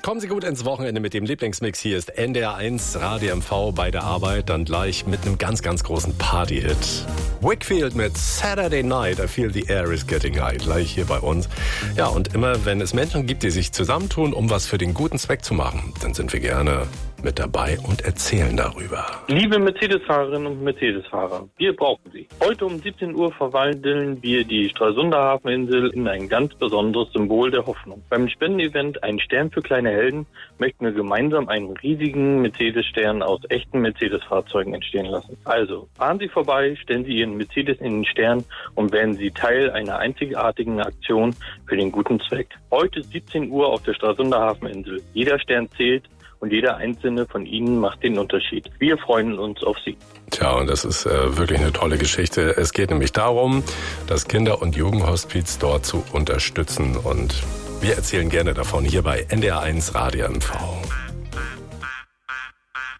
Kommen Sie gut ins Wochenende mit dem Lieblingsmix. Hier ist NDR1 Radio MV bei der Arbeit. Dann gleich mit einem ganz, ganz großen Party-Hit. Wakefield mit Saturday Night. I feel the air is getting high. Gleich hier bei uns. Ja, und immer wenn es Menschen gibt, die sich zusammentun, um was für den guten Zweck zu machen, dann sind wir gerne mit dabei und erzählen darüber. Liebe Mercedes-Fahrerinnen und Mercedes-Fahrer, wir brauchen Sie. Heute um 17 Uhr verwandeln wir die Stralsunder Hafeninsel in ein ganz besonderes Symbol der Hoffnung. Beim Spendenevent Ein Stern für kleine Helden möchten wir gemeinsam einen riesigen Mercedes-Stern aus echten Mercedes-Fahrzeugen entstehen lassen. Also, fahren Sie vorbei, stellen Sie Ihren Mercedes in den Stern und werden Sie Teil einer einzigartigen Aktion für den guten Zweck. Heute 17 Uhr auf der Stralsunder Hafeninsel. Jeder Stern zählt und jeder einzelne von Ihnen macht den Unterschied. Wir freuen uns auf Sie. Tja, und das ist wirklich eine tolle Geschichte. Es geht nämlich darum, das Kinder- und Jugendhospiz dort zu unterstützen. Und wir erzählen gerne davon hier bei NDR1 Radio MV.